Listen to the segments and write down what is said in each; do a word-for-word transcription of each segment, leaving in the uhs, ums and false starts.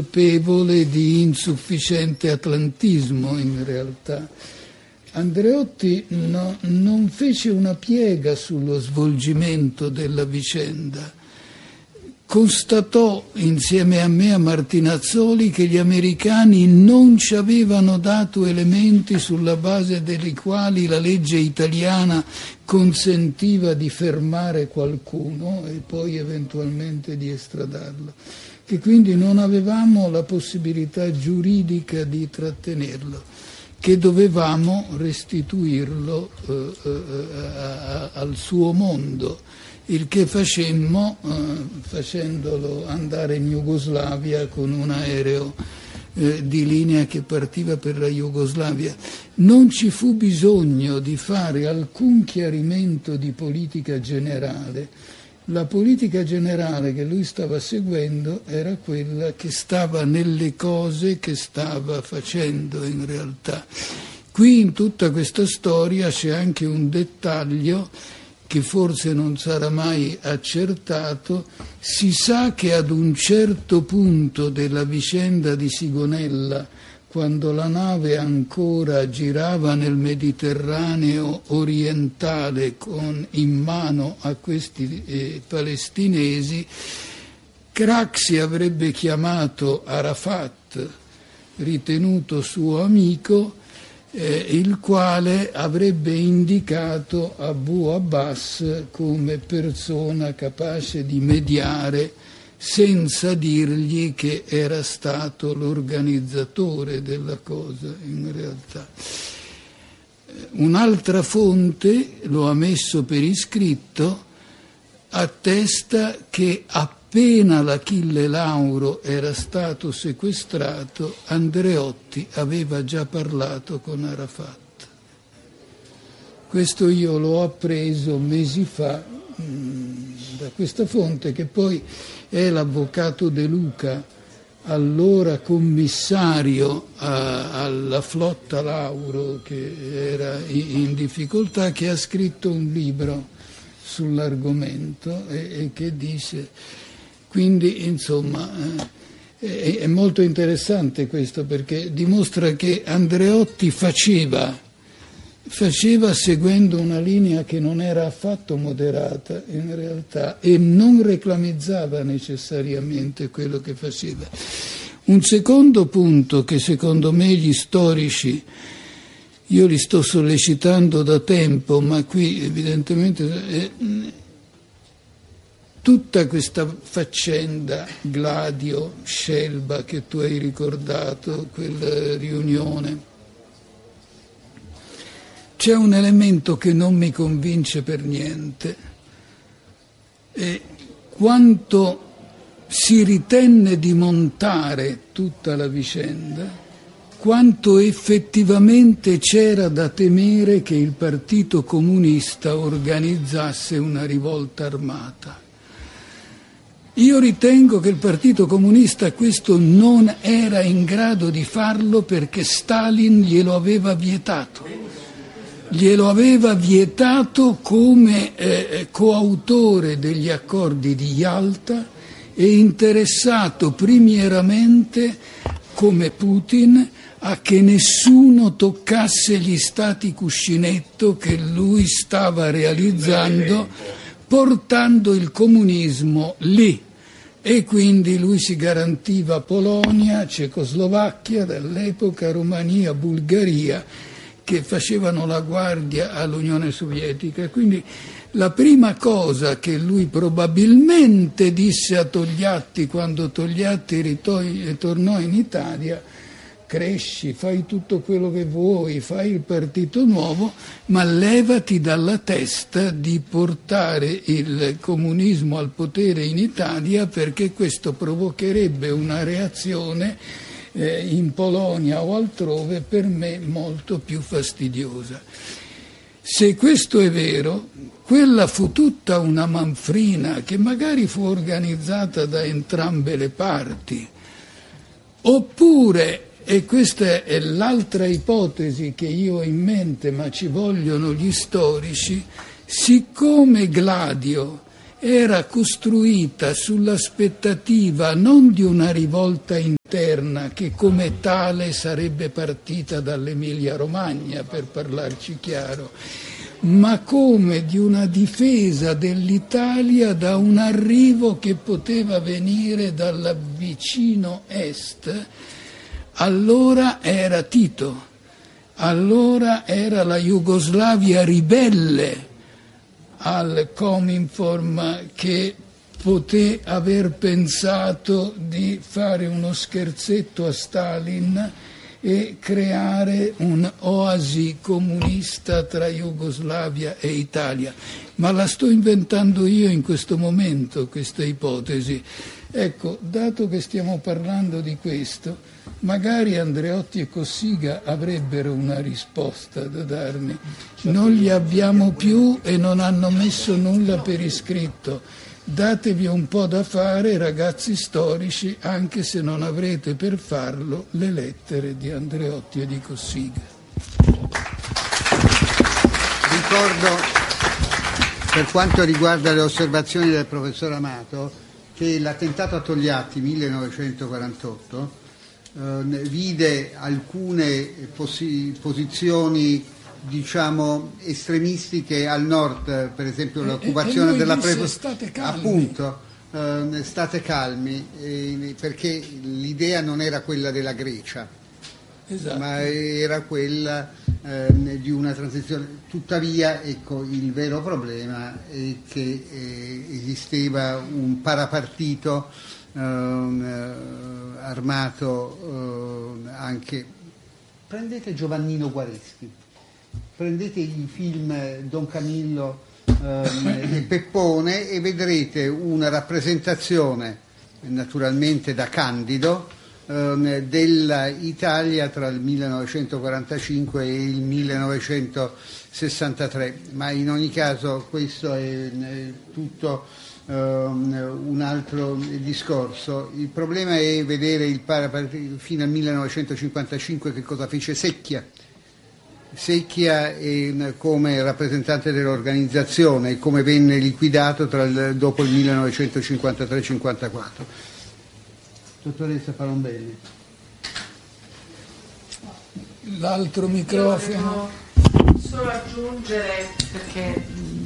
colpevole di insufficiente atlantismo in realtà. Andreotti no, non fece una piega sullo svolgimento della vicenda. Constatò insieme a me, a Martinazzoli, che gli americani non ci avevano dato elementi sulla base dei quali la legge italiana consentiva di fermare qualcuno e poi eventualmente di estradarlo, che quindi non avevamo la possibilità giuridica di trattenerlo, che dovevamo restituirlo eh, eh, a, a, al suo mondo. Il che facemmo eh, facendolo andare in Jugoslavia con un aereo eh, di linea che partiva per la Jugoslavia. Non ci fu bisogno di fare alcun chiarimento di politica generale. La politica generale che lui stava seguendo era quella che stava nelle cose che stava facendo in realtà. Qui in tutta questa storia c'è anche un dettaglio che forse non sarà mai accertato. Si sa che ad un certo punto della vicenda di Sigonella, quando la nave ancora girava nel Mediterraneo orientale con in mano a questi eh, palestinesi, Craxi avrebbe chiamato Arafat, ritenuto suo amico, Eh, il quale avrebbe indicato Abu Abbas come persona capace di mediare senza dirgli che era stato l'organizzatore della cosa in realtà. Un'altra fonte, lo ha messo per iscritto, attesta che appena l'Achille Lauro era stato sequestrato, Andreotti aveva già parlato con Arafat. Questo io l'ho appreso mesi fa mh, da questa fonte, che poi è l'avvocato De Luca, allora commissario a, alla flotta Lauro, che era in difficoltà, che ha scritto un libro sull'argomento e, e che dice, quindi insomma eh, è, è molto interessante questo, perché dimostra che Andreotti faceva, faceva seguendo una linea che non era affatto moderata in realtà e non reclamizzava necessariamente quello che faceva. Un secondo punto che secondo me gli storici, io li sto sollecitando da tempo, ma qui evidentemente eh, tutta questa faccenda Gladio, Scelba che tu hai ricordato, quella riunione, c'è un elemento che non mi convince per niente, e quanto si ritenne di montare tutta la vicenda, quanto effettivamente c'era da temere che il Partito Comunista organizzasse una rivolta armata. Io ritengo che il Partito Comunista questo non era in grado di farlo perché Stalin glielo aveva vietato. Glielo aveva vietato come eh, coautore degli accordi di Yalta e interessato primieramente, come Putin, a che nessuno toccasse gli stati cuscinetto che lui stava realizzando, portando il comunismo lì. E quindi lui si garantiva Polonia, Cecoslovacchia, dall'epoca Romania, Bulgaria, che facevano la guardia all'Unione Sovietica. Quindi la prima cosa che lui probabilmente disse a Togliatti quando Togliatti ritoi- tornò in Italia: cresci, fai tutto quello che vuoi, fai il partito nuovo, ma levati dalla testa di portare il comunismo al potere in Italia, perché questo provocherebbe una reazione eh, in Polonia o altrove per me molto più fastidiosa. Se questo è vero, quella fu tutta una manfrina che magari fu organizzata da entrambe le parti, oppure, e questa è l'altra ipotesi che io ho in mente, ma ci vogliono gli storici, siccome Gladio era costruita sull'aspettativa non di una rivolta in interna che come tale sarebbe partita dall'Emilia Romagna, per parlarci chiaro, ma come di una difesa dell'Italia da un arrivo che poteva venire dal vicino est. Allora era Tito, allora era la Jugoslavia ribelle al Cominform, che poté aver pensato di fare uno scherzetto a Stalin e creare un'oasi comunista tra Jugoslavia e Italia. Ma la sto inventando io in questo momento, questa ipotesi. Ecco, dato che stiamo parlando di questo, magari Andreotti e Cossiga avrebbero una risposta da darmi. Non li abbiamo più e non hanno messo nulla per iscritto. Datevi un po' da fare, ragazzi storici, anche se non avrete per farlo le lettere di Andreotti e di Cossiga. Ricordo, per quanto riguarda le osservazioni del professor Amato, che l'attentato a Togliatti millenovecentoquarantotto eh, vide alcune posi- posizioni diciamo estremistiche al nord, per esempio l'occupazione e, e della prepo... state calmi. appunto eh, state calmi eh, perché l'idea non era quella della Grecia, esatto, ma era quella eh, di una transizione. Tuttavia, ecco, il vero problema è che eh, esisteva un parapartito eh, armato eh, anche. Prendete Giovannino Guareschi, prendete i film Don Camillo ehm, e Peppone e vedrete una rappresentazione, naturalmente da Candido, ehm, dell'Italia tra il millenovecentoquarantacinque e il millenovecentosessantatré, ma in ogni caso questo è, è tutto ehm, un altro discorso. Il problema è vedere il parapartito fino al millenovecentocinquantacinque che cosa fece Secchia. Secchia è come rappresentante dell'organizzazione e come venne liquidato tra il, dopo il millenovecentocinquantatré cinquantaquattro. Dottoressa Palombelli. L'altro microfono. Solo aggiungere, perché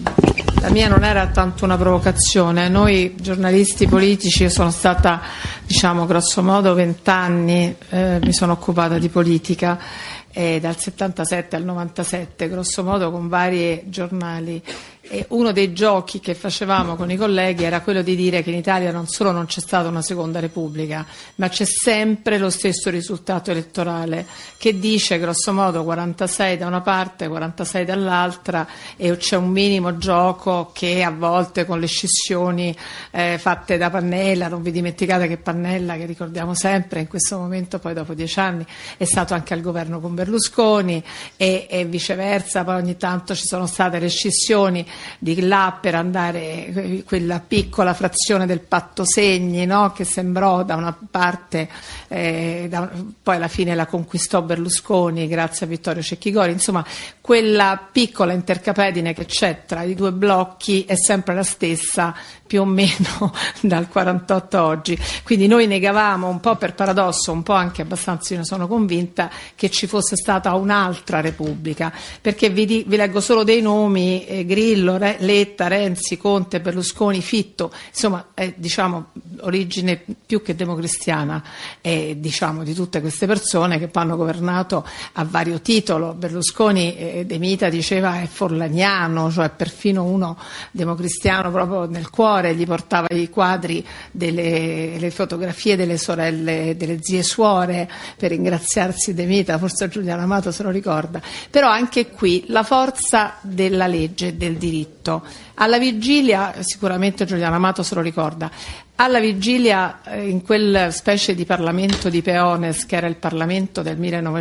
la mia non era tanto una provocazione. Noi giornalisti politici, io sono stata, diciamo, grosso modo vent'anni, eh, mi sono occupata di politica, e dal settantasette al novantasette, grosso modo, con vari giornali. E uno dei giochi che facevamo con i colleghi era quello di dire che in Italia non solo non c'è stata una seconda repubblica, ma c'è sempre lo stesso risultato elettorale, che dice grosso modo quarantasei da una parte, quarantasei dall'altra, e c'è un minimo gioco che a volte con le scissioni eh, fatte da Pannella, non vi dimenticate che Pannella, che ricordiamo sempre, in questo momento poi dopo dieci anni è stato anche al governo con Berlusconi, e, e viceversa, poi ogni tanto ci sono state le scissioni di là per andare, quella piccola frazione del patto Segni, no? Che sembrò da una parte, eh, da, poi alla fine la conquistò Berlusconi grazie a Vittorio Cecchigori. Insomma, quella piccola intercapedine che c'è tra i due blocchi è sempre la stessa, più o meno dal quarantotto a oggi. Quindi noi negavamo, un po' per paradosso, un po' anche abbastanza, io ne sono convinta, che ci fosse stata un'altra Repubblica, perché vi, di, vi leggo solo dei nomi: eh, Grillo, Re, Letta, Renzi, Conte, Berlusconi, Fitto, insomma, è, diciamo, origine più che democristiana, è, diciamo, di tutte queste persone che poi hanno governato a vario titolo. Berlusconi, eh, De Mita diceva, è forlaniano, cioè perfino uno democristiano proprio nel cuore, gli portava i quadri, delle le fotografie delle sorelle, delle zie suore, per ringraziarsi De Mita, forse Giuliano Amato se lo ricorda. Però anche qui la forza della legge, del diritto. Alla vigilia, sicuramente Giuliano Amato se lo ricorda, alla vigilia eh, in quel specie di Parlamento di Peones, che era il Parlamento del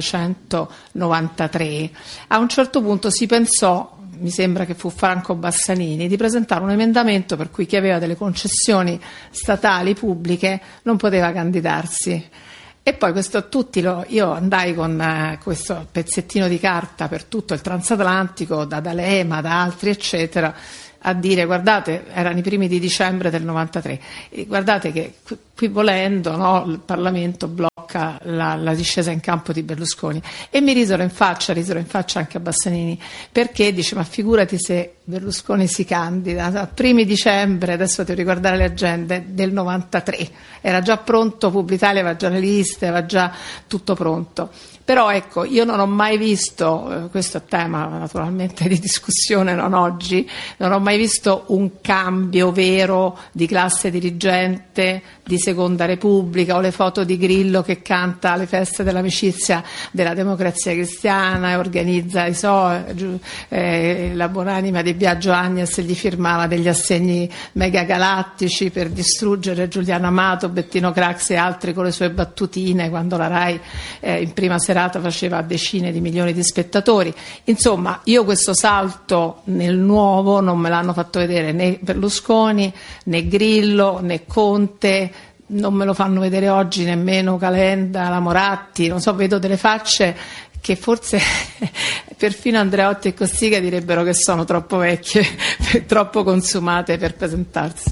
millenovecentonovantatré, a un certo punto si pensò, mi sembra che fu Franco Bassanini, di presentare un emendamento per cui chi aveva delle concessioni statali pubbliche non poteva candidarsi. E poi questo tutti lo, io andai con eh, questo pezzettino di carta per tutto il transatlantico, da D'Alema, da altri eccetera, a dire: guardate, erano i primi di dicembre del novantatré, guardate che qui volendo, no, il Parlamento blocca la, la discesa in campo di Berlusconi. E mi risero in faccia, risero in faccia anche a Bassanini, perché dice: ma figurati se Berlusconi si candida a primi dicembre, adesso devo ricordare le agende, del novantatré, era già pronto, Publitalia aveva già le liste, aveva già tutto pronto. Però ecco, io non ho mai visto, eh, questo è tema naturalmente di discussione, non oggi, non ho mai visto un cambio vero di classe dirigente di Seconda Repubblica, o le foto di Grillo che canta alle feste dell'amicizia della Democrazia Cristiana e organizza i so, eh, la buonanima di Biagio Agnes gli firmava degli assegni megagalattici per distruggere Giuliano Amato, Bettino Craxi e altri con le sue battutine quando la Rai eh, in prima serata faceva decine di milioni di spettatori. Insomma, io questo salto nel nuovo non me l'hanno fatto vedere né Berlusconi, né Grillo, né Conte, non me lo fanno vedere oggi nemmeno Calenda, la Moratti, non so, vedo delle facce che forse perfino Andreotti e Cossiga direbbero che sono troppo vecchie, troppo consumate per presentarsi.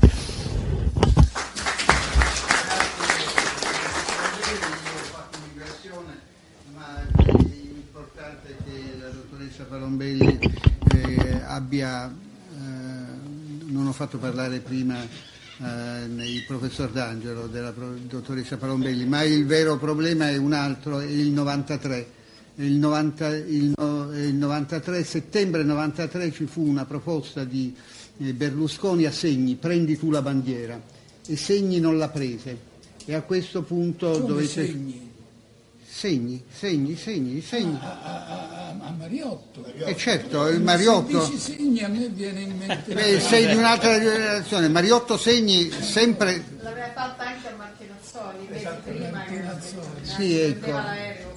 Palombelli eh, abbia eh, non ho fatto parlare prima eh, il professor D'Angelo della pro, dottoressa Palombelli, ma il vero problema è un altro, è il novantatré. Il, novanta, il, il novantatré, settembre novantatré ci fu una proposta di eh, Berlusconi a Segni: prendi tu la bandiera, e Segni non la prese, e a questo punto Come dovete Segni? Segni, segni, segni, segni. A, a, a, a Mariotto. E certo, il Mariotto. Se dici Segni, a me viene in mente. Beh, sei di un'altra generazione. Mariotto Segni sempre. L'aveva fatta anche a Martinazzoli, Esatto, prima Martinazzoli. che Sì, ecco. l'aereo,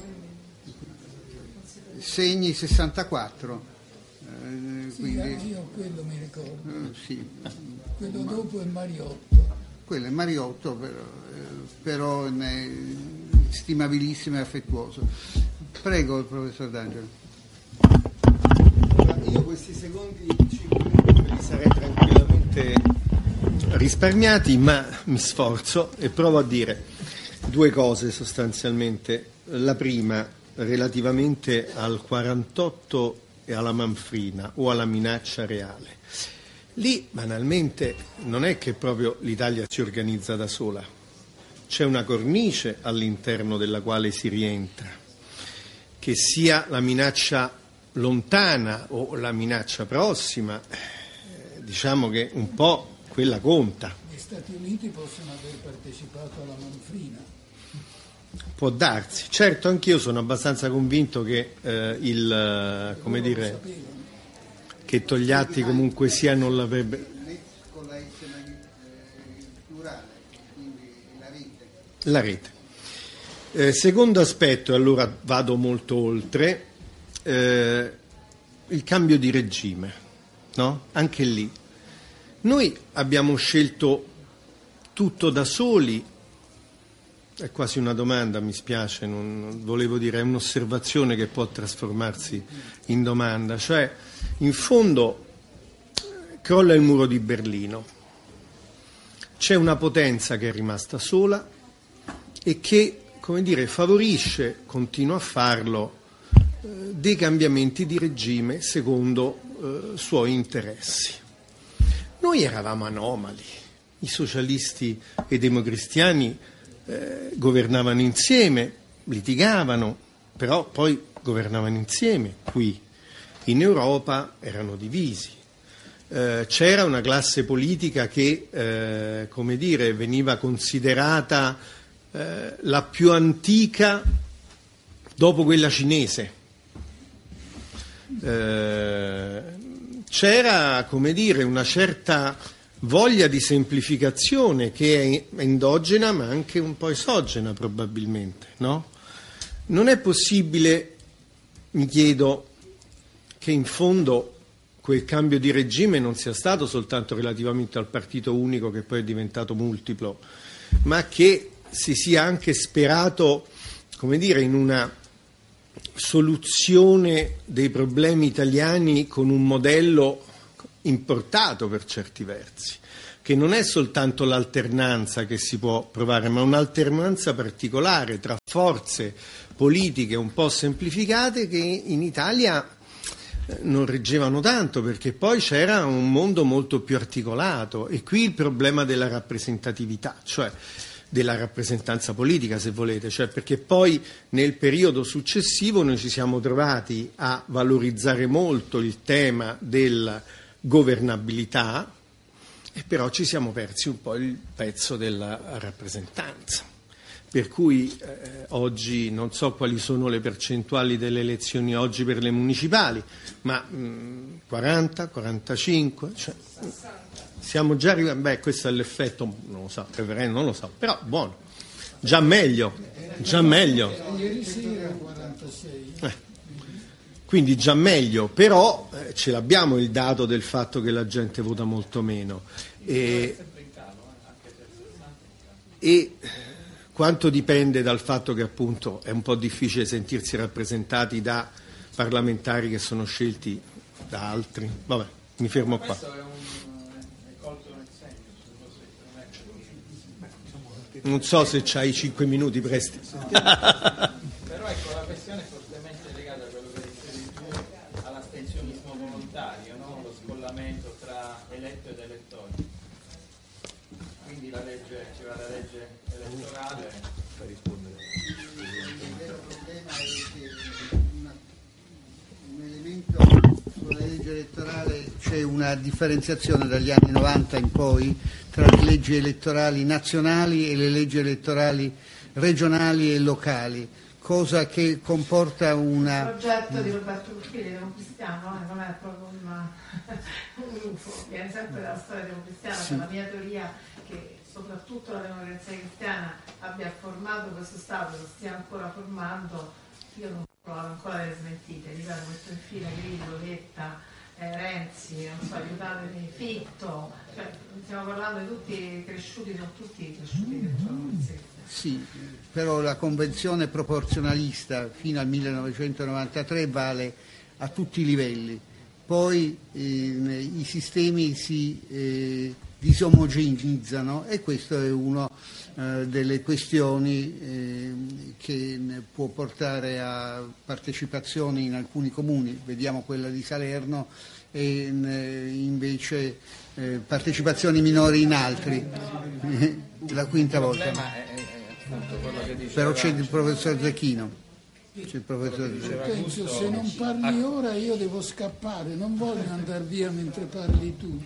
Segni sessantaquattro. Eh, Sì, quindi, anche io quello mi ricordo. eh, sì. Quello dopo è Mariotto. Quello è Mariotto, però, eh, però ne, stimabilissimo e affettuoso. Prego, il professor D'Angelo. Io questi secondi cinque minuti me li sarei tranquillamente risparmiati, ma mi sforzo e provo a dire due cose sostanzialmente. La prima, relativamente al quarantotto e alla manfrina o alla minaccia reale. Lì, banalmente, non è che proprio l'Italia si organizza da sola. C'è una cornice all'interno della quale si rientra, che sia la minaccia lontana o la minaccia prossima, eh, diciamo che un po' quella conta. Gli Stati Uniti possono aver partecipato alla manfrina. Può darsi. Certo, anch'io sono abbastanza convinto che eh, il, come dire, che Togliatti comunque sia non l'avrebbe. Con la S plurale, quindi la rete. La rete. Eh, secondo aspetto, e allora vado molto oltre, eh, il cambio di regime, no? Anche lì. Noi abbiamo scelto tutto da soli, è quasi una domanda, mi spiace, non, non volevo dire, è un'osservazione che può trasformarsi in domanda, cioè in fondo crolla il muro di Berlino, c'è una potenza che è rimasta sola e che, come dire, favorisce, continua a farlo, eh, dei cambiamenti di regime secondo eh, suoi interessi. Noi eravamo anomali, i socialisti e i democristiani eh, governavano insieme, litigavano, però poi governavano insieme qui. In Europa erano divisi. Eh, c'era una classe politica che, eh, come dire, veniva considerata eh, la più antica dopo quella cinese. Eh, c'era, come dire, una certa voglia di semplificazione che è endogena ma anche un po' esogena probabilmente, no? Non è possibile, mi chiedo, che in fondo quel cambio di regime non sia stato soltanto relativamente al partito unico che poi è diventato multiplo, ma che si sia anche sperato, come dire, in una soluzione dei problemi italiani con un modello importato per certi versi. che non è soltanto l'alternanza che si può provare, ma un'alternanza particolare tra forze politiche un po' semplificate che in Italia non reggevano tanto, perché poi c'era un mondo molto più articolato, e qui il problema della rappresentatività, cioè della rappresentanza politica, se volete, cioè perché poi nel periodo successivo noi ci siamo trovati a valorizzare molto il tema della governabilità, e però ci siamo persi un po' il pezzo della rappresentanza. Per cui eh, oggi non so quali sono le percentuali delle elezioni oggi per le municipali, ma mh, quaranta, quarantacinque, cioè, siamo già arrivati, beh, questo è l'effetto, non lo so, referendum non lo so, però buono, già meglio, già meglio. Ieri sera quarantasei. Eh, quindi già meglio, però eh, ce l'abbiamo il dato del fatto che la gente vota molto meno. E, e quanto dipende dal fatto che appunto è un po' difficile sentirsi rappresentati da parlamentari che sono scelti da altri. Vabbè, mi fermo qua. Non so se c'hai cinque minuti presti. Però ecco, la questione è fortemente legata a quello che dicevi tu, all'astensionismo volontario, no? Lo scollamento tra eletto ed elettore. Quindi la legge, ci va la legge elettorale per rispondere. Il vero problema è che una, un elemento sulla legge elettorale, c'è una differenziazione dagli anni novanta in poi tra le leggi elettorali nazionali e le leggi elettorali regionali e locali, cosa che comporta una... Il progetto di Roberto Ruffilli, democristiano, non è proprio una, un U F O, viene sempre dalla storia democristiana, sì. La mia teoria che soprattutto la democrazia cristiana abbia formato questo Stato, lo stia ancora formando, io non ho ancora delle smentite, ripeto, metto in fila Grillo, Letta, Eh, Renzi, non so, aiutatemi, Fitto, cioè, stiamo parlando di tutti cresciuti, sono tutti cresciuti dentro la democrazia. Sì, però la convenzione proporzionalista fino al millenovecentonovantatré vale a tutti i livelli, poi eh, i sistemi si eh, disomogenizzano, e questo è una eh, delle questioni eh, che può portare a partecipazioni in alcuni comuni, vediamo quella di Salerno, e invece eh, partecipazioni minori in altri, la quinta volta. Però c'è il professor Zecchino. C'è il professor Penso, se non parli ora io devo scappare, non voglio andare via mentre parli tu.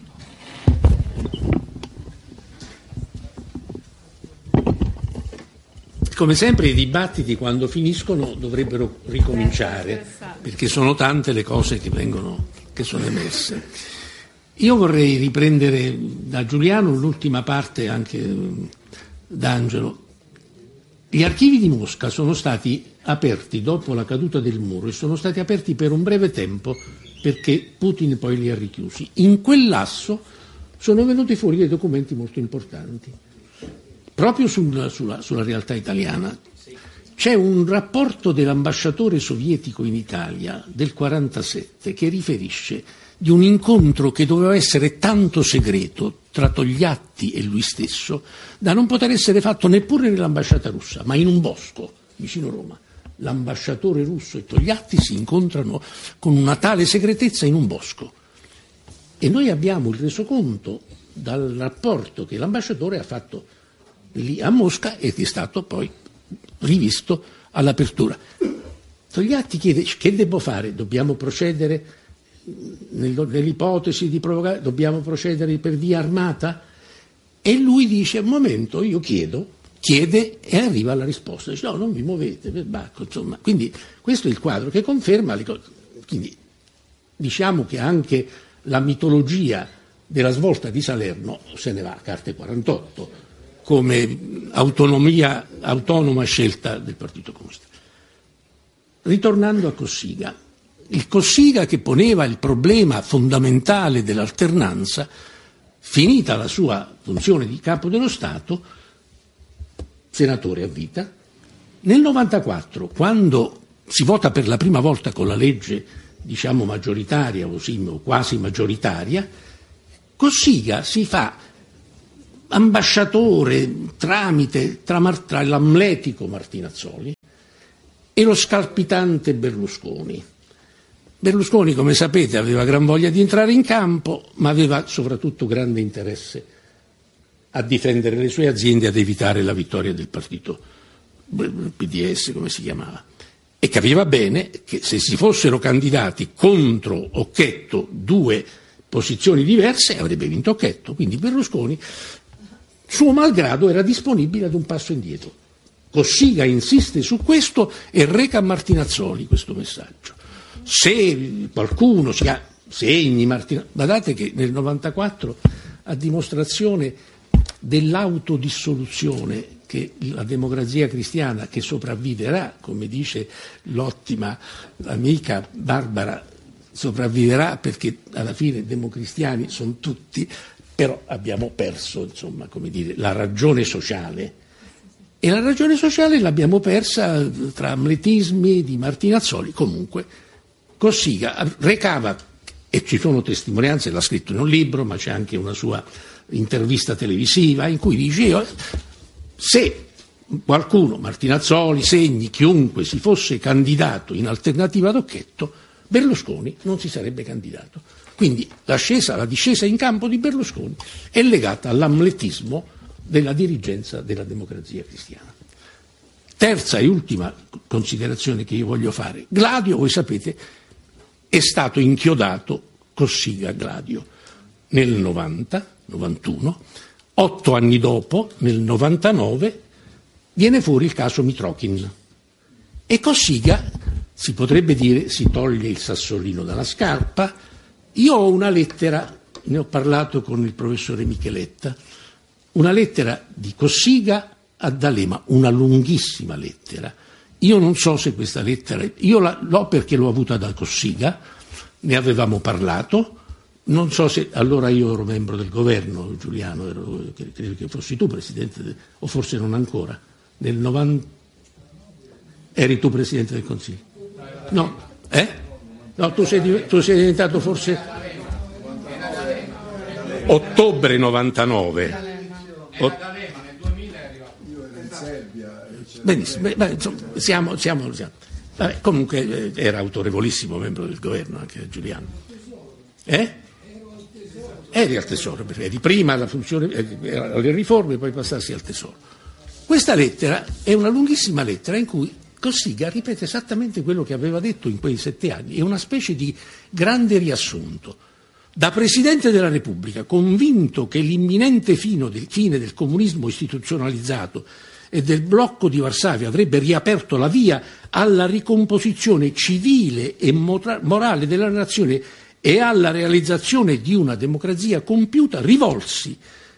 Come sempre i dibattiti quando finiscono dovrebbero ricominciare, perché sono tante le cose che vengono, che sono emerse. Io vorrei riprendere da Giuliano l'ultima parte, anche d'Angelo. Gli archivi di Mosca sono stati aperti dopo la caduta del muro e sono stati aperti per un breve tempo perché Putin poi li ha richiusi. In quel lasso sono venuti fuori dei documenti molto importanti. Proprio sulla, sulla, sulla realtà italiana c'è un rapporto dell'ambasciatore sovietico in Italia del quarantasette che riferisce di un incontro che doveva essere tanto segreto tra Togliatti e lui stesso da non poter essere fatto neppure nell'ambasciata russa, ma in un bosco vicino Roma. L'ambasciatore russo e Togliatti si incontrano con una tale segretezza in un bosco. E noi abbiamo il resoconto dal rapporto che l'ambasciatore ha fatto lì a Mosca e che è stato poi rivisto all'apertura. Togliatti chiede: che devo fare? Dobbiamo procedere nell'ipotesi di provocare, dobbiamo procedere per via armata? E lui dice: un momento, io chiedo, chiede e arriva alla risposta, dice no, non vi muovete, perbacco, insomma. Quindi questo è il quadro che conferma le cose. Quindi diciamo che anche la mitologia della svolta di Salerno se ne va a carte quarantotto come autonomia, autonoma scelta del Partito Comunista. Ritornando a Cossiga, il Cossiga che poneva il problema fondamentale dell'alternanza, finita la sua funzione di capo dello Stato, senatore a vita, nel novantaquattro, quando si vota per la prima volta con la legge, diciamo, maggioritaria o quasi maggioritaria, Cossiga si fa ambasciatore tramite tra, tra l'amletico Martinazzoli e lo scalpitante Berlusconi. Berlusconi, come sapete, aveva gran voglia di entrare in campo, ma aveva soprattutto grande interesse a difendere le sue aziende, ad evitare la vittoria del partito P D S, come si chiamava. E capiva bene che se si fossero candidati contro Occhetto, due posizioni diverse, avrebbe vinto Occhetto. Quindi Berlusconi, suo malgrado, era disponibile ad un passo indietro. Cossiga insiste su questo e reca a Martinazzoli questo messaggio. Se qualcuno si ha segni Martinazzoli, guardate che nel novantaquattro, a dimostrazione dell'autodissoluzione che la democrazia cristiana, che sopravviverà, come dice l'ottima amica Barbara, sopravviverà perché alla fine democristiani sono tutti, però abbiamo perso, insomma, come dire, la ragione sociale. E la ragione sociale l'abbiamo persa tra amletismi di Martinazzoli. Comunque Cossiga recava, e ci sono testimonianze, l'ha scritto in un libro, ma c'è anche una sua intervista televisiva in cui dice: se qualcuno, Martinazzoli, Segni, chiunque si fosse candidato in alternativa ad Occhetto, Berlusconi non si sarebbe candidato. Quindi l'ascesa, la discesa in campo di Berlusconi è legata all'amletismo della dirigenza della democrazia cristiana. Terza e ultima considerazione che io voglio fare. Gladio, voi sapete, è stato inchiodato, Cossiga Gladio, nel novanta, novantuno, otto anni dopo, nel novantanove, viene fuori il caso Mitrokhin. E Cossiga, si potrebbe dire, si toglie il sassolino dalla scarpa. Io ho una lettera, ne ho parlato con il professore Micheletta, una lettera di Cossiga a D'Alema, una lunghissima lettera. Io non so se questa lettera, io la, l'ho perché l'ho avuta da Cossiga, ne avevamo parlato, non so se allora io ero membro del governo, Giuliano, ero, credo che fossi tu presidente, de, o forse non ancora, nel novanta eri tu presidente del Consiglio? No, eh? No, tu sei, tu sei diventato forse ottobre novantanove. O... Benissimo, beh, insomma, siamo, siamo, siamo. Vabbè, comunque eh, era autorevolissimo membro del governo anche Giuliano. Eh? Eri al Tesoro, perché eri prima alla funzione, eh, alle riforme, poi passassi al Tesoro. Questa lettera è una lunghissima lettera in cui Cossiga ripete esattamente quello che aveva detto in quei sette anni, è una specie di grande riassunto. Da Presidente della Repubblica, convinto che l'imminente fine del, fine del comunismo istituzionalizzato e del blocco di Varsavia avrebbe riaperto la via alla ricomposizione civile e morale della nazione e alla realizzazione di una democrazia compiuta, rivolsi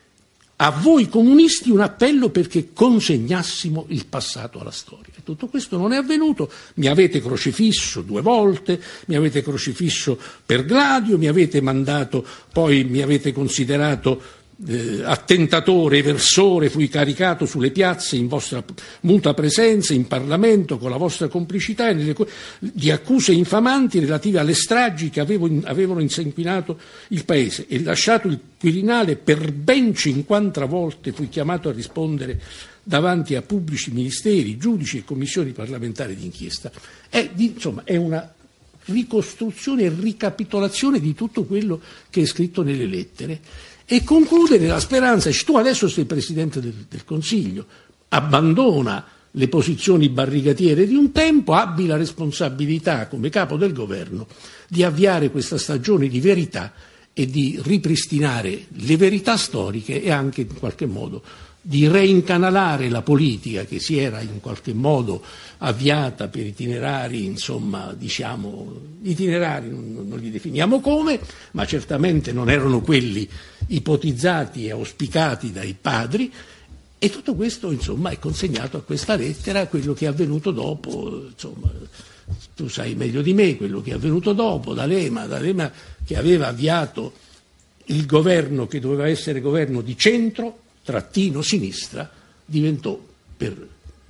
a voi comunisti un appello perché consegnassimo il passato alla storia. E tutto questo non è avvenuto, mi avete crocifisso due volte, mi avete crocifisso per Gladio, mi avete mandato, poi mi avete considerato Eh, attentatore, eversore, fui caricato sulle piazze in vostra muta presenza, in Parlamento, con la vostra complicità, e nelle, di accuse infamanti relative alle stragi che avevo, avevano insanguinato il Paese, e lasciato il Quirinale per ben cinquanta volte fui chiamato a rispondere davanti a pubblici ministeri, giudici e commissioni parlamentari d'inchiesta. È, di, insomma, è una ricostruzione e ricapitolazione di tutto quello che è scritto nelle lettere. E conclude nella speranza, dice: tu adesso sei Presidente del, del Consiglio, abbandona le posizioni barricatiere di un tempo, abbi la responsabilità come capo del governo di avviare questa stagione di verità e di ripristinare le verità storiche e anche in qualche modo di reincanalare la politica che si era in qualche modo avviata per itinerari, insomma, diciamo, itinerari non, non li definiamo come, ma certamente non erano quelli ipotizzati e auspicati dai padri, e tutto questo, insomma, è consegnato a questa lettera. Quello che è avvenuto dopo, insomma, tu sai meglio di me quello che è avvenuto dopo. D'Alema, D'Alema che aveva avviato il governo che doveva essere governo di centro trattino sinistra, diventò per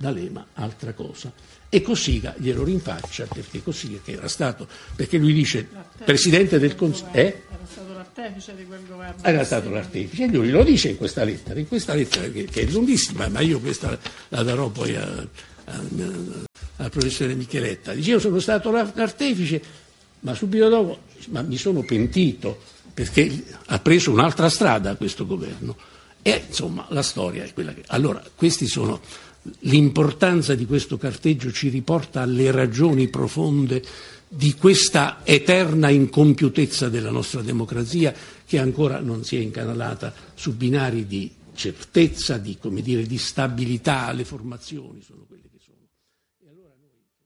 D'Alema altra cosa. E Cossiga glielo rinfaccia, perché Cossiga, che era stato, perché lui dice Presidente del Consiglio, eh? Era stato l'artefice di quel governo. Era stato l'artefice, e lui lo dice in questa lettera, in questa lettera che, che è lunghissima, ma io questa la darò poi a, a, al professore Micheletta. Dice: io sono stato l'artefice, ma subito dopo ma mi sono pentito, perché ha preso un'altra strada questo governo. E insomma la storia è quella che... Allora, questi sono... L'importanza di questo carteggio ci riporta alle ragioni profonde di questa eterna incompiutezza della nostra democrazia, che ancora non si è incanalata su binari di certezza, di, come dire, di stabilità. Le formazioni sono quelle che sono. E allora noi...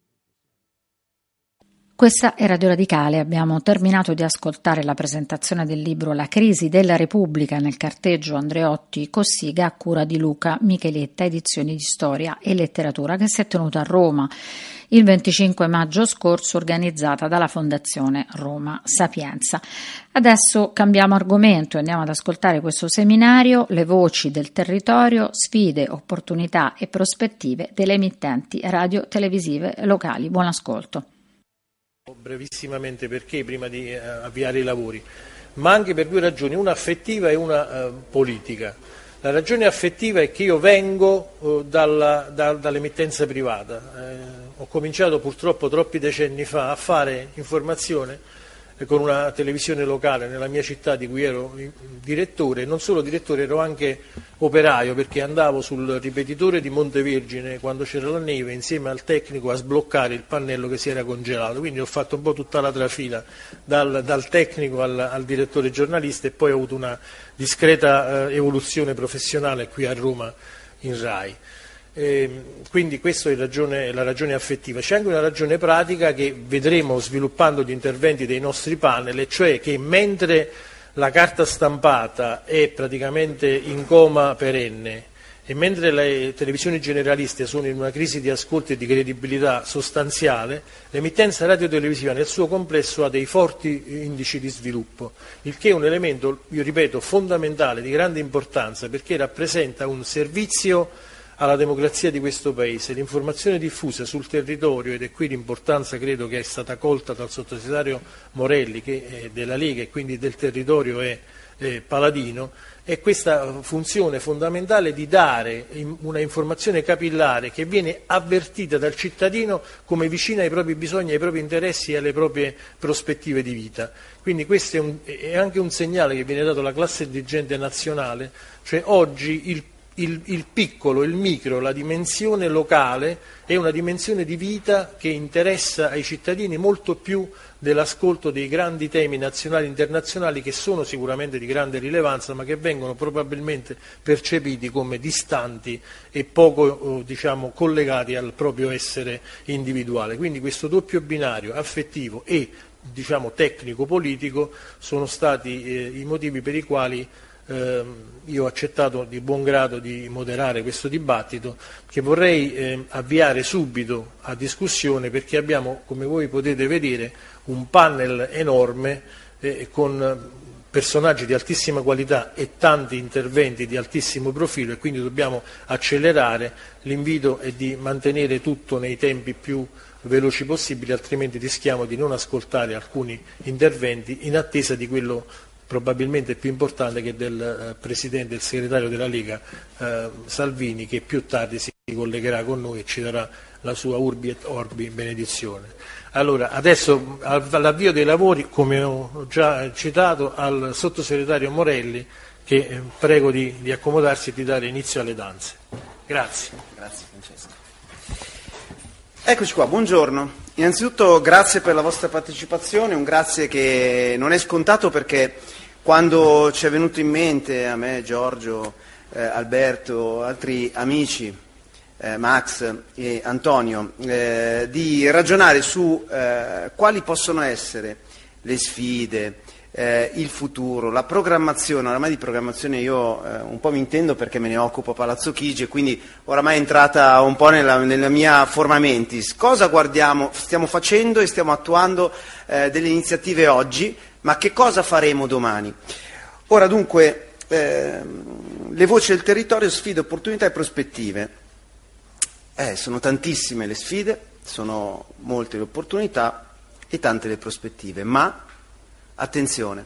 Questa è Radio Radicale. Abbiamo terminato di ascoltare la presentazione del libro La crisi della Repubblica nel carteggio Andreotti Cossiga, a cura di Luca Micheletta, edizioni di storia e letteratura, che si è tenuta a Roma il venticinque maggio scorso, organizzata dalla Fondazione Roma Sapienza. Adesso cambiamo argomento e andiamo ad ascoltare questo seminario, Le voci del territorio, sfide, opportunità e prospettive delle emittenti radio-televisive locali. Buon ascolto. Brevissimamente perché prima di eh, avviare i lavori, ma anche per due ragioni, una affettiva e una eh, politica. La ragione affettiva è che io vengo eh, dalla, da, dall'emittenza privata, eh, ho cominciato purtroppo troppi decenni fa a fare informazione eh, con una televisione locale nella mia città di cui ero direttore, non solo direttore, ero anche operaio, perché andavo sul ripetitore di Montevergine quando c'era la neve insieme al tecnico a sbloccare il pannello che si era congelato, quindi ho fatto un po' tutta la trafila dal, dal tecnico al, al direttore giornalista, e poi ho avuto una discreta eh, evoluzione professionale qui a Roma in Rai. Eh, quindi questa è ragione, la ragione affettiva. C'è anche una ragione pratica che vedremo sviluppando gli interventi dei nostri panel, e cioè che mentre la carta stampata è praticamente in coma perenne e mentre le televisioni generaliste sono in una crisi di ascolto e di credibilità sostanziale, l'emittenza radiotelevisiva nel suo complesso ha dei forti indici di sviluppo, il che è un elemento, io ripeto, fondamentale, di grande importanza, perché rappresenta un servizio alla democrazia di questo Paese. L'informazione diffusa sul territorio, ed è qui l'importanza credo che è stata colta dal sottosegretario Morelli, che è della Lega e quindi del territorio è eh, paladino, è questa funzione fondamentale di dare una informazione capillare che viene avvertita dal cittadino come vicina ai propri bisogni, ai propri interessi e alle proprie prospettive di vita. Quindi questo è, un, è anche un segnale che viene dato alla classe dirigente nazionale, cioè oggi il Il, il piccolo, il micro, la dimensione locale è una dimensione di vita che interessa ai cittadini molto più dell'ascolto dei grandi temi nazionali e internazionali, che sono sicuramente di grande rilevanza, ma che vengono probabilmente percepiti come distanti e poco diciamo, collegati al proprio essere individuale. Quindi questo doppio binario affettivo e diciamo, tecnico-politico sono stati eh, i motivi per i quali Eh, io ho accettato di buon grado di moderare questo dibattito, che vorrei eh, avviare subito a discussione, perché abbiamo, come voi potete vedere, un panel enorme eh, con personaggi di altissima qualità e tanti interventi di altissimo profilo, e quindi dobbiamo accelerare. L'invito è di mantenere tutto nei tempi più veloci possibili, altrimenti rischiamo di non ascoltare alcuni interventi in attesa di quello probabilmente più importante, che è del eh, Presidente e del Segretario della Lega eh, Salvini, che più tardi si collegherà con noi e ci darà la sua Urbi et Orbi benedizione. Allora, adesso all'avvio dei lavori, come ho già citato, al Sottosegretario Morelli, che eh, prego di, di accomodarsi e di dare inizio alle danze. Grazie. Grazie Francesco. Eccoci qua, buongiorno. Innanzitutto grazie per la vostra partecipazione, un grazie che non è scontato, perché quando ci è venuto in mente, a me, Giorgio, eh, Alberto, altri amici, eh, Max e Antonio, eh, di ragionare su eh, quali possono essere le sfide, eh, il futuro, la programmazione. Oramai di programmazione io eh, un po' mi intendo, perché me ne occupo a Palazzo Chigi, e quindi oramai è entrata un po' nella, nella mia forma mentis. Cosa guardiamo, stiamo facendo e stiamo attuando eh, delle iniziative oggi, ma che cosa faremo domani? Ora dunque, eh, le voci del territorio, sfide, opportunità e prospettive. Eh, sono tantissime le sfide, sono molte le opportunità e tante le prospettive, ma attenzione,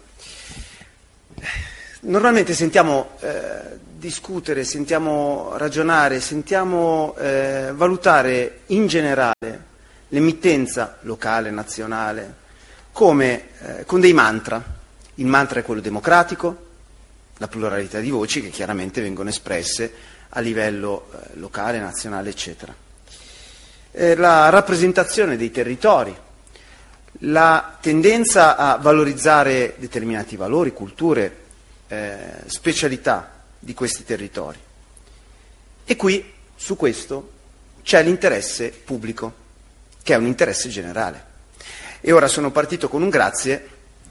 normalmente sentiamo eh, discutere, sentiamo ragionare, sentiamo eh, valutare in generale l'emittenza locale, nazionale, come eh, con dei mantra. Il mantra è quello democratico, la pluralità di voci che chiaramente vengono espresse a livello eh, locale, nazionale, eccetera. Eh, la rappresentazione dei territori, la tendenza a valorizzare determinati valori, culture, eh, specialità di questi territori. E qui, su questo, c'è l'interesse pubblico, che è un interesse generale. E ora sono partito con un grazie,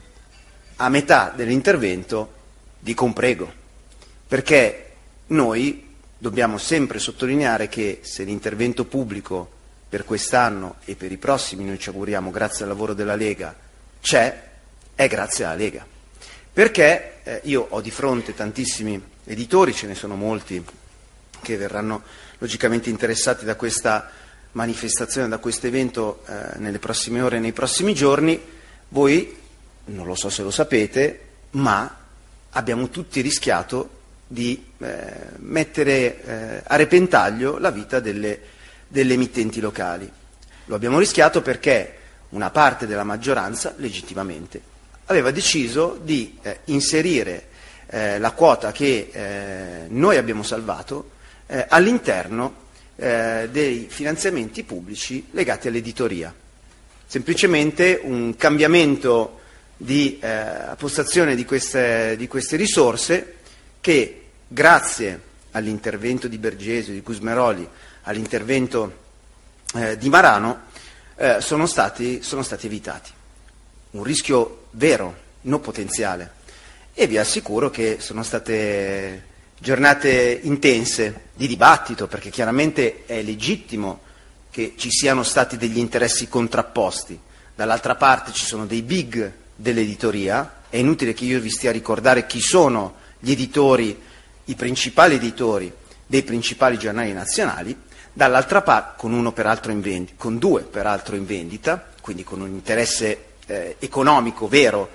a metà dell'intervento dico un prego, perché noi dobbiamo sempre sottolineare che se l'intervento pubblico per quest'anno e per i prossimi, noi ci auguriamo grazie al lavoro della Lega, c'è, è grazie alla Lega. Perché eh, io ho di fronte tantissimi editori, ce ne sono molti che verranno logicamente interessati da questa manifestazione, da questo evento eh, nelle prossime ore e nei prossimi giorni. Voi, non lo so se lo sapete, ma abbiamo tutti rischiato di eh, mettere eh, a repentaglio la vita delle, delle emittenti locali. Lo abbiamo rischiato perché una parte della maggioranza, legittimamente, aveva deciso di eh, inserire eh, la quota che eh, noi abbiamo salvato eh, all'interno eh, dei finanziamenti pubblici legati all'editoria. Semplicemente un cambiamento di eh, postazione di queste, di queste risorse che, grazie all'intervento di Bergesio, di Cusmeroli, all'intervento eh, di Marano, eh, sono stati, sono stati evitati. Un rischio vero, non potenziale. E vi assicuro che sono state giornate intense di dibattito, perché chiaramente è legittimo che ci siano stati degli interessi contrapposti. Dall'altra parte ci sono dei big dell'editoria, è inutile che io vi stia a ricordare chi sono gli editori, i principali editori dei principali giornali nazionali, dall'altra parte, con uno peraltro in vendita, con due peraltro in vendita, quindi con un interesse eh, economico vero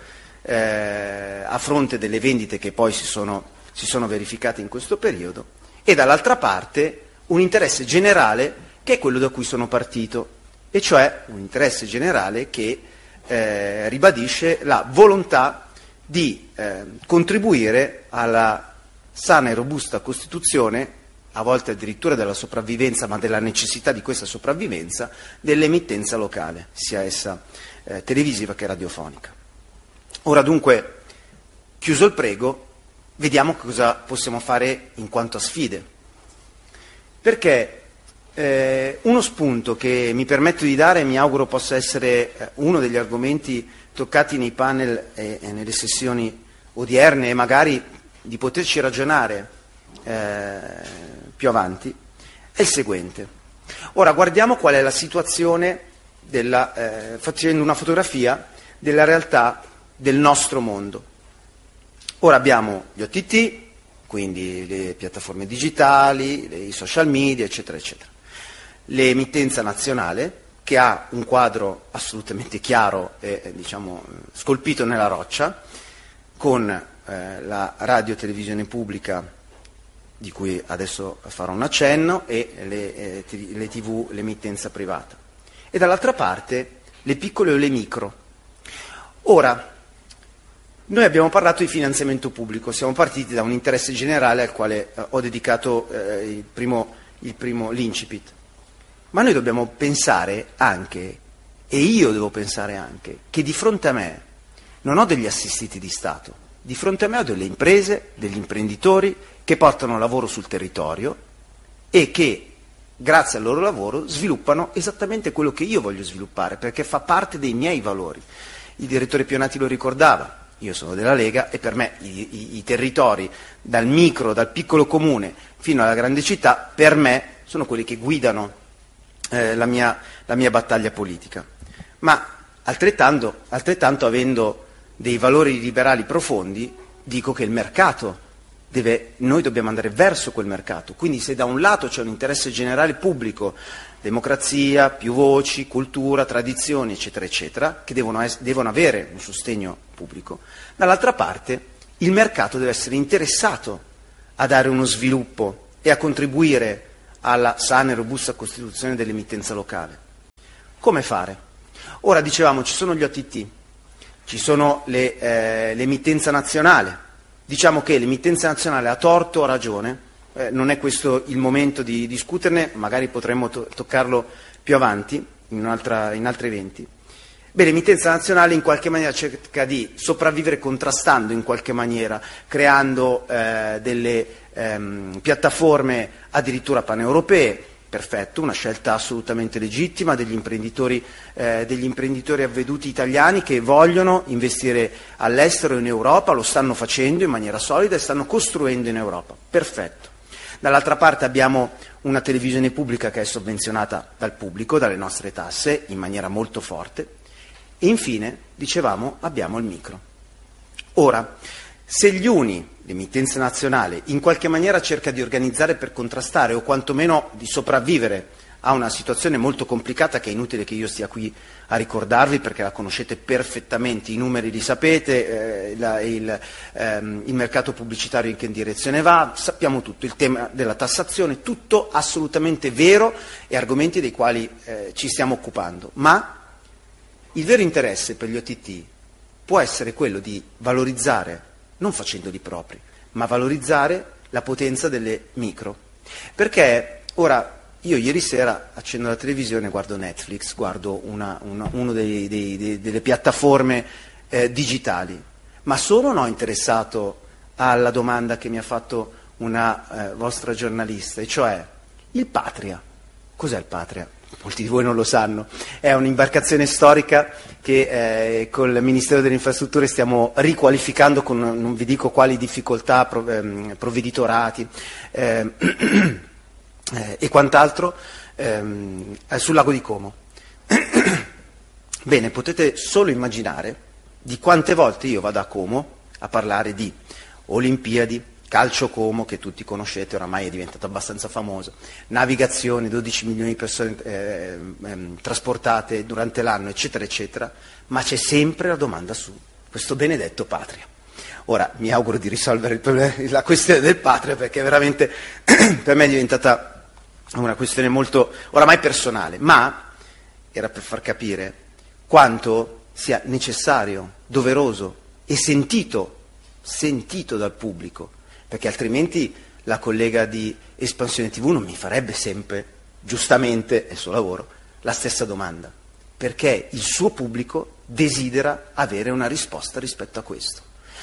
eh, a fronte delle vendite che poi si sono, si sono verificate in questo periodo, e dall'altra parte un interesse generale che è quello da cui sono partito, e cioè un interesse generale che eh, ribadisce la volontà di eh, contribuire alla sana e robusta costituzione, a volte addirittura della sopravvivenza, ma della necessità di questa sopravvivenza, dell'emittenza locale, sia essa eh, televisiva che radiofonica. Ora dunque, chiuso il prego, vediamo cosa possiamo fare in quanto a sfide. Perché eh, uno spunto che mi permetto di dare, e mi auguro possa essere eh, uno degli argomenti toccati nei panel e, e nelle sessioni odierne, e magari di poterci ragionare eh, più avanti, è il seguente. Ora guardiamo qual è la situazione, della, eh, facendo una fotografia della realtà del nostro mondo. Ora abbiamo gli O T T, quindi le piattaforme digitali, i social media, eccetera, eccetera. L'emittenza nazionale, che ha un quadro assolutamente chiaro e diciamo scolpito nella roccia, con eh, la radio televisione pubblica, di cui adesso farò un accenno, e le, eh, le tivù, l'emittenza privata. E dall'altra parte le piccole o le micro. Ora, noi abbiamo parlato di finanziamento pubblico, siamo partiti da un interesse generale al quale eh, ho dedicato eh, il primo, il primo l'incipit. Ma noi dobbiamo pensare anche, e io devo pensare anche, che di fronte a me non ho degli assistiti di Stato, di fronte a me ho delle imprese, degli imprenditori che portano lavoro sul territorio e che, grazie al loro lavoro, sviluppano esattamente quello che io voglio sviluppare, perché fa parte dei miei valori. Il direttore Pionati lo ricordava, io sono della Lega e per me i, i, i territori, dal micro, dal piccolo comune fino alla grande città, per me sono quelli che guidano eh, la, mia, la mia battaglia politica. Ma altrettanto, altrettanto avendo dei valori liberali profondi, dico che il mercato deve, noi dobbiamo andare verso quel mercato. Quindi se da un lato c'è un interesse generale pubblico, democrazia, più voci, cultura, tradizioni, eccetera, eccetera, che devono, es- devono avere un sostegno pubblico, dall'altra parte il mercato deve essere interessato a dare uno sviluppo e a contribuire alla sana e robusta costituzione dell'emittenza locale. Come fare? Ora dicevamo, ci sono gli O T T, ci sono le, eh, l'emittenza nazionale. Diciamo che l'emittenza nazionale ha torto o ha ragione, eh, non è questo il momento di discuterne, magari potremmo to- toccarlo più avanti, in, un'altra, in altri eventi. Beh, l'emittenza nazionale in qualche maniera cerca di sopravvivere contrastando in qualche maniera, creando eh, delle ehm, piattaforme addirittura paneuropee. Perfetto, una scelta assolutamente legittima degli imprenditori, eh, degli imprenditori avveduti italiani che vogliono investire all'estero in Europa, lo stanno facendo in maniera solida e stanno costruendo in Europa. Perfetto. Dall'altra parte abbiamo una televisione pubblica che è sovvenzionata dal pubblico, dalle nostre tasse, in maniera molto forte. E infine, dicevamo, abbiamo il micro. Ora, se gli uni, l'emittenza nazionale, in qualche maniera cerca di organizzare per contrastare o quantomeno di sopravvivere a una situazione molto complicata che è inutile che io stia qui a ricordarvi perché la conoscete perfettamente, i numeri li sapete, eh, la, il, ehm, il mercato pubblicitario in che direzione va, sappiamo tutto, il tema della tassazione, tutto assolutamente vero e argomenti dei quali eh, ci stiamo occupando, ma il vero interesse per gli O T T può essere quello di valorizzare, non facendoli propri, ma valorizzare la potenza delle micro. Perché ora io ieri sera accendo la televisione, guardo Netflix, guardo una, una, uno dei, dei, dei, delle piattaforme eh, digitali, ma sono o no interessato alla domanda che mi ha fatto una eh, vostra giornalista, e cioè il Patria. Cos'è il Patria? Molti di voi non lo sanno, è un'imbarcazione storica che eh, col Ministero delle Infrastrutture stiamo riqualificando con non vi dico quali difficoltà, prov- ehm, provveditorati eh, eh, e quant'altro ehm, sul lago di Como. Bene, potete solo immaginare di quante volte io vado a Como a parlare di Olimpiadi, Calcio Como, che tutti conoscete, oramai è diventato abbastanza famoso, navigazione, dodici milioni di persone eh, ehm, trasportate durante l'anno, eccetera, eccetera, ma c'è sempre la domanda su questo benedetto Patria. Ora, mi auguro di risolvere il problema, la questione del Patria, perché veramente per me è diventata una questione molto, oramai personale, ma era per far capire quanto sia necessario, doveroso e sentito, sentito dal pubblico, perché altrimenti la collega di Espansione tivù non mi farebbe sempre, giustamente, è il suo lavoro, la stessa domanda, perché il suo pubblico desidera avere una risposta rispetto a questo.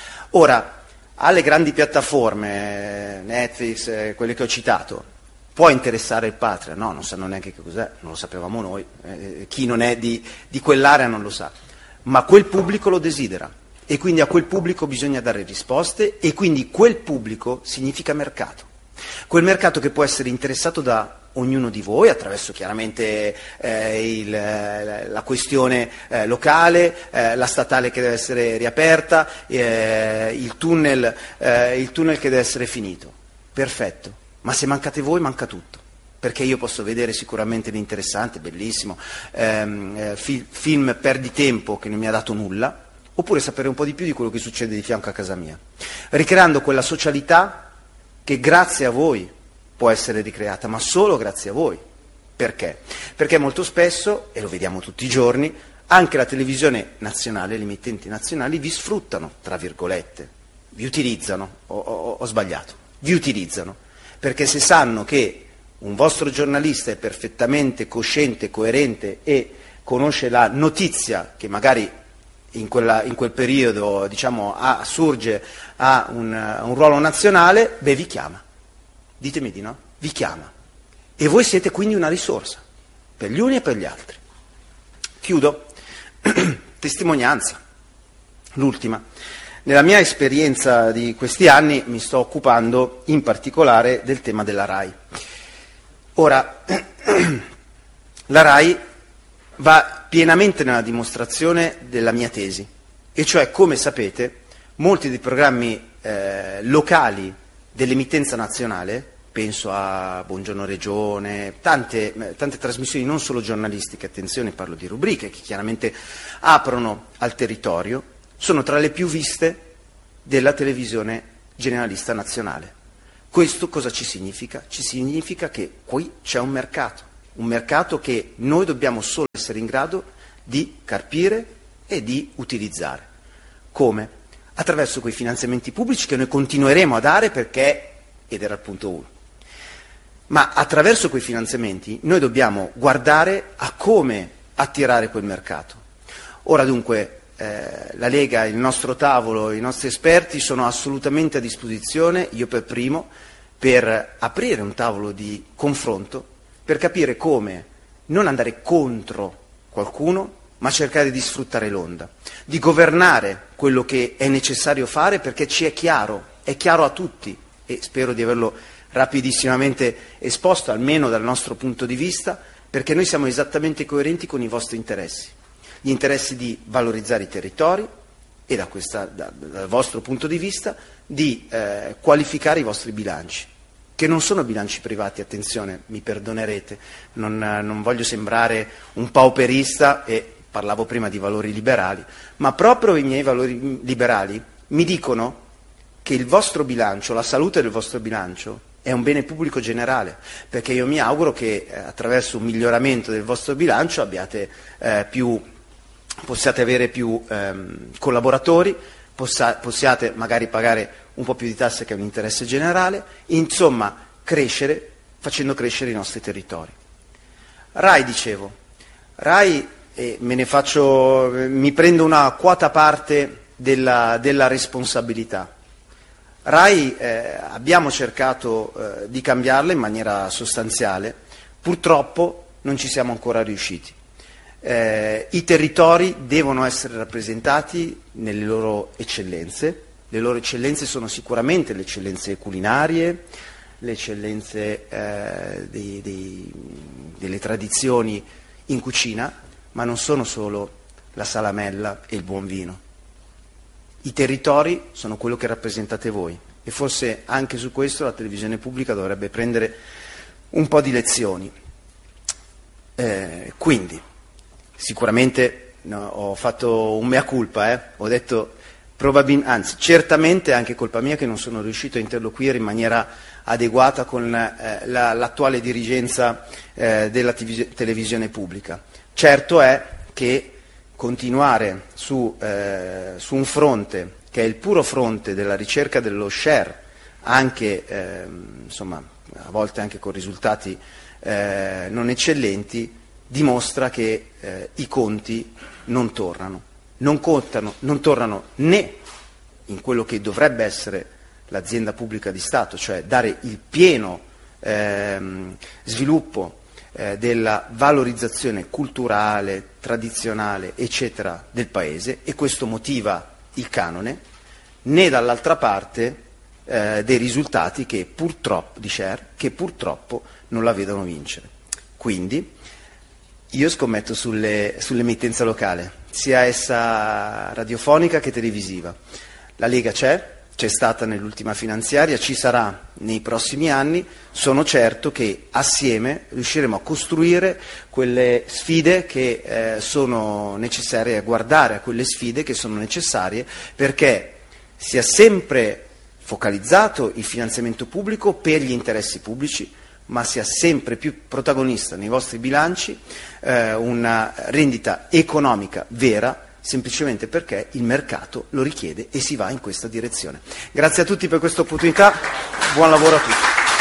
Ora, alle grandi piattaforme, Netflix, eh, quelle che ho citato, può interessare il Patria? No, non sanno neanche che cos'è, non lo sapevamo noi, eh, chi non è di, di quell'area non lo sa, ma quel pubblico lo desidera. E quindi a quel pubblico bisogna dare risposte e quindi quel pubblico significa mercato. Quel mercato che può essere interessato da ognuno di voi attraverso chiaramente eh, il, la questione eh, locale, eh, la statale che deve essere riaperta, eh, il, tunnel, eh, il tunnel che deve essere finito. Perfetto, ma se mancate voi manca tutto. Perché io posso vedere sicuramente l'interessante, bellissimo, ehm, eh, fi- film perditempo che non mi ha dato nulla, oppure sapere un po' di più di quello che succede di fianco a casa mia, ricreando quella socialità che grazie a voi può essere ricreata, ma solo grazie a voi. Perché? Perché molto spesso, e lo vediamo tutti i giorni, anche la televisione nazionale, le emittenti nazionali vi sfruttano, tra virgolette, vi utilizzano, ho, ho, ho sbagliato, vi utilizzano, perché se sanno che un vostro giornalista è perfettamente cosciente, coerente e conosce la notizia che magari in, quella, in quel periodo diciamo, ha, surge a un, un ruolo nazionale, beh vi chiama, ditemi di no, vi chiama e voi siete quindi una risorsa per gli uni e per gli altri. Chiudo, testimonianza, l'ultima. Nella mia esperienza di questi anni mi sto occupando in particolare del tema della RAI. Ora, la RAI va pienamente nella dimostrazione della mia tesi, e cioè, come sapete, molti dei programmi eh, locali dell'emittenza nazionale, penso a Buongiorno Regione, tante, tante trasmissioni non solo giornalistiche, attenzione, parlo di rubriche che chiaramente aprono al territorio, sono tra le più viste della televisione generalista nazionale. Questo cosa ci significa? Ci significa che qui c'è un mercato, un mercato che noi dobbiamo solo essere in grado di carpire e di utilizzare. Come? Attraverso quei finanziamenti pubblici che noi continueremo a dare perché, ed era il punto uno, ma attraverso quei finanziamenti noi dobbiamo guardare a come attirare quel mercato. Ora dunque eh, la Lega, il nostro tavolo, i nostri esperti sono assolutamente a disposizione, io per primo, per aprire un tavolo di confronto, per capire come non andare contro qualcuno, ma cercare di sfruttare l'onda, di governare quello che è necessario fare perché ci è chiaro, è chiaro a tutti e spero di averlo rapidissimamente esposto, almeno dal nostro punto di vista, perché noi siamo esattamente coerenti con i vostri interessi, gli interessi di valorizzare i territori e da questa, da, dal vostro punto di vista di eh, qualificare i vostri bilanci, che non sono bilanci privati, attenzione, mi perdonerete, non, non voglio sembrare un pauperista e parlavo prima di valori liberali, ma proprio i miei valori liberali mi dicono che il vostro bilancio, la salute del vostro bilancio è un bene pubblico generale, perché io mi auguro che eh, attraverso un miglioramento del vostro bilancio abbiate eh, più, possiate avere più ehm, collaboratori, possa, possiate magari pagare un po' più di tasse che è un interesse generale, insomma crescere facendo crescere i nostri territori. RAI, dicevo, RAI e me ne faccio, mi prendo una quota parte della, della responsabilità. RAI eh, abbiamo cercato eh, di cambiarla in maniera sostanziale, purtroppo non ci siamo ancora riusciti. Eh, I territori devono essere rappresentati nelle loro eccellenze, le loro eccellenze sono sicuramente le eccellenze culinarie, le eccellenze eh, dei, dei, delle tradizioni in cucina, ma non sono solo la salamella e il buon vino. I territori sono quello che rappresentate voi e forse anche su questo la televisione pubblica dovrebbe prendere un po' di lezioni. Eh, quindi, sicuramente no, ho fatto un mea culpa, eh? ho detto, probabil- anzi, certamente è anche colpa mia che non sono riuscito a interloquire in maniera adeguata con eh, la, l'attuale dirigenza eh, della tiv- televisione pubblica. Certo è che continuare su, eh, su un fronte che è il puro fronte della ricerca dello share, anche eh, insomma, a volte anche con risultati eh, non eccellenti, dimostra che eh, i conti non tornano. Non contano, non tornano né in quello che dovrebbe essere l'azienda pubblica di Stato, cioè dare il pieno ehm, sviluppo eh, della valorizzazione culturale, tradizionale, eccetera, del Paese, e questo motiva il canone, né dall'altra parte eh, dei risultati che purtroppo, di share, che purtroppo non la vedono vincere. Quindi io scommetto sulle, sull'emittenza locale, sia essa radiofonica che televisiva. La Lega c'è, c'è stata nell'ultima finanziaria, ci sarà nei prossimi anni, sono certo che assieme riusciremo a costruire quelle sfide che eh, sono necessarie, a guardare a quelle sfide che sono necessarie perché sia sempre focalizzato il finanziamento pubblico per gli interessi pubblici, ma sia sempre più protagonista nei vostri bilanci eh, una rendita economica vera, semplicemente perché il mercato lo richiede e si va in questa direzione. Grazie a tutti per questa opportunità, buon lavoro a tutti.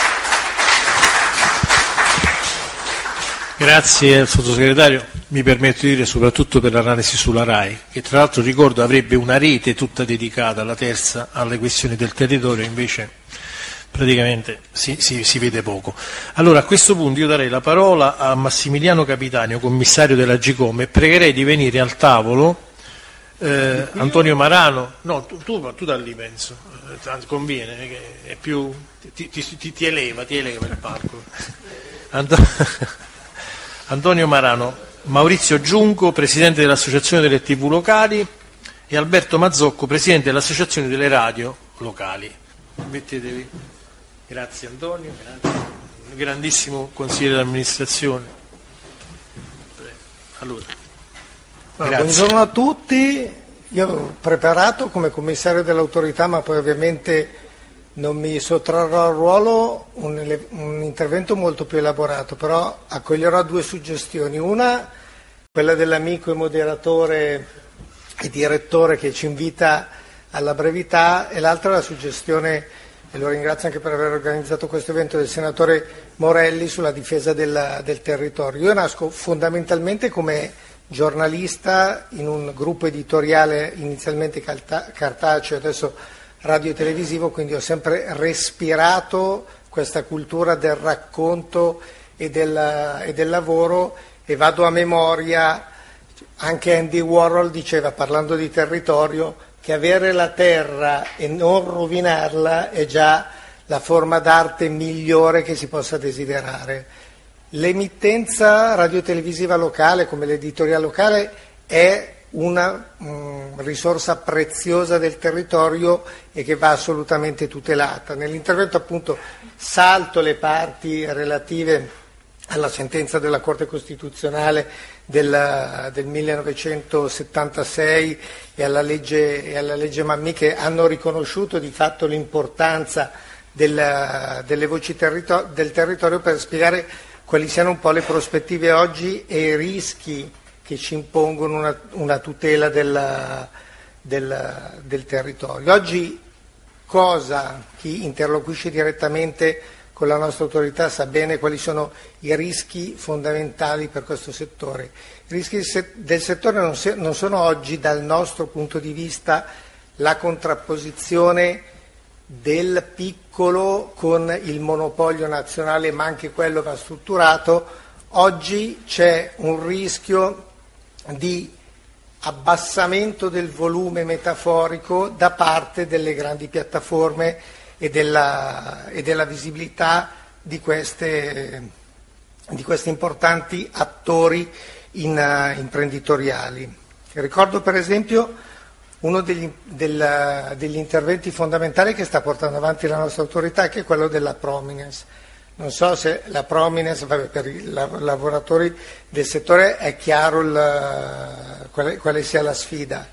Grazie al sottosegretario, mi permetto di dire soprattutto per l'analisi sulla RAI, che tra l'altro ricordo avrebbe una rete tutta dedicata alla terza, alle questioni del territorio, invece praticamente si, si, si vede poco. Allora a questo punto io darei la parola a Massimiliano Capitanio, commissario della Gcom, e pregherei di venire al tavolo eh, Antonio Marano, no tu, tu, tu da lì penso, eh, conviene, che è più, ti, ti, ti, ti eleva, ti eleva il palco. Anto- Antonio Marano, Maurizio Giunco, presidente dell'Associazione delle tivù locali, e Alberto Mazzocco, presidente dell'Associazione delle radio locali. Mettetevi. Grazie Antonio, grazie. Un grandissimo consigliere d'amministrazione. Allora, allora, buongiorno a tutti. Io ho preparato come commissario dell'autorità, ma poi ovviamente non mi sottrarrò al ruolo, un, un intervento molto più elaborato, però accoglierò due suggestioni. Una, quella dell'amico e moderatore e direttore che ci invita alla brevità, e l'altra la suggestione, e lo ringrazio anche per aver organizzato questo evento, del senatore Morelli sulla difesa del, del territorio. Io nasco fondamentalmente come giornalista in un gruppo editoriale inizialmente cartaceo, adesso radio e televisivo, quindi ho sempre respirato questa cultura del racconto e del, e del lavoro, e vado a memoria. Anche Andy Warhol diceva, parlando di territorio, che avere la terra e non rovinarla è già la forma d'arte migliore che si possa desiderare. L'emittenza radiotelevisiva locale, come l'editoriale locale, è una mh, risorsa preziosa del territorio e che va assolutamente tutelata. Nell'intervento appunto salto le parti relative alla sentenza della Corte Costituzionale del, del millenovecentosettantasei e alla legge, e alla legge Mammì, che hanno riconosciuto di fatto l'importanza del, delle voci territor- del territorio, per spiegare quali siano un po' le prospettive oggi e i rischi che ci impongono una, una tutela del, del, del territorio. Oggi cosa chi interloquisce direttamente con la nostra autorità sa bene quali sono i rischi fondamentali per questo settore. I rischi del settore non, se, non sono oggi, dal nostro punto di vista, la contrapposizione del piccolo con il monopolio nazionale, ma anche quello va strutturato. Oggi c'è un rischio di abbassamento del volume metaforico da parte delle grandi piattaforme e della, e della visibilità di queste, di questi importanti attori in, uh, imprenditoriali. Ricordo per esempio uno degli, del, degli interventi fondamentali che sta portando avanti la nostra autorità, che è quello della prominence. Non so se la prominence, vabbè, per i lavoratori del settore è chiaro il, quale, quale sia la sfida.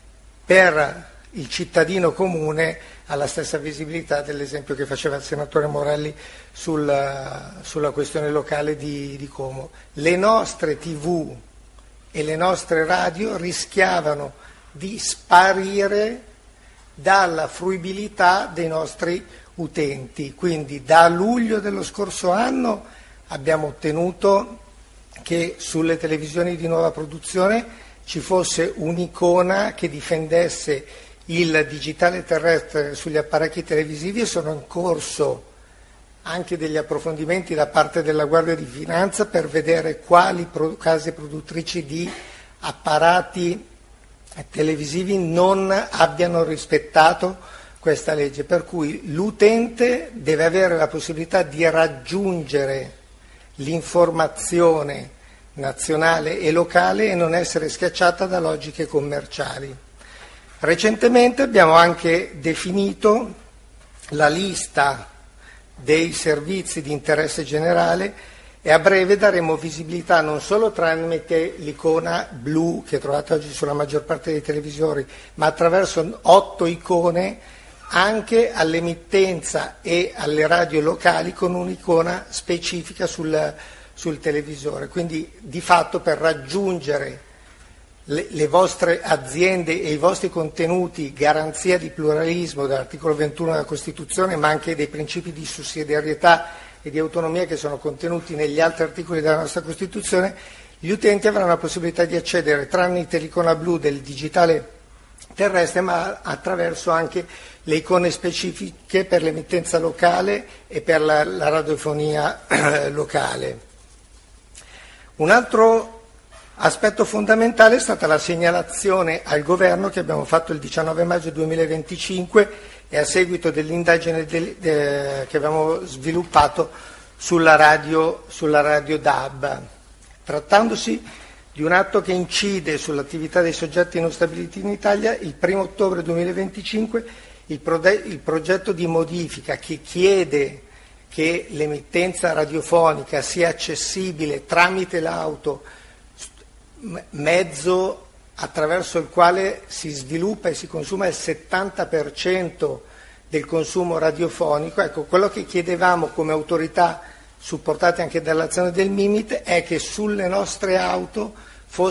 Per il cittadino comune ha la stessa visibilità dell'esempio che faceva il senatore Morelli sul, sulla questione locale di, di Como. Le nostre tivù e le nostre radio rischiavano di sparire dalla fruibilità dei nostri utenti. Quindi da luglio dello scorso anno abbiamo ottenuto che sulle televisioni di nuova produzione ci fosse un'icona che difendesse il digitale terrestre sugli apparecchi televisivi, e sono in corso anche degli approfondimenti da parte della Guardia di Finanza per vedere quali pro- case produttrici di apparati televisivi non abbiano rispettato questa legge, per cui l'utente deve avere la possibilità di raggiungere l'informazione nazionale e locale e non essere schiacciata da logiche commerciali. Recentemente abbiamo anche definito la lista dei servizi di interesse generale e a breve daremo visibilità non solo tramite l'icona blu che trovate oggi sulla maggior parte dei televisori, ma attraverso otto icone anche all'emittenza e alle radio locali con un'icona specifica sul, sul televisore. Quindi di fatto per raggiungere le, le vostre aziende e i vostri contenuti, garanzia di pluralismo dell'articolo ventuno della Costituzione, ma anche dei principi di sussidiarietà e di autonomia che sono contenuti negli altri articoli della nostra Costituzione, gli utenti avranno la possibilità di accedere tramite l'icona blu del digitale terrestre, ma attraverso anche le icone specifiche per l'emittenza locale e per la, la radiofonia eh, locale. Un altro aspetto fondamentale è stata la segnalazione al governo che abbiamo fatto il diciannove maggio duemilaventicinque e a seguito dell'indagine del, de, che abbiamo sviluppato sulla radio, sulla radio D A B. Trattandosi di un atto che incide sull'attività dei soggetti non stabiliti in Italia, il primo ottobre duemilaventicinque il, prode, il progetto di modifica che chiede che l'emittenza radiofonica sia accessibile tramite l'auto, mezzo attraverso il quale si sviluppa e si consuma il settanta per cento del consumo radiofonico. Ecco, quello che chiedevamo come autorità, supportate anche dall'azione del Mimit, è che sulle nostre auto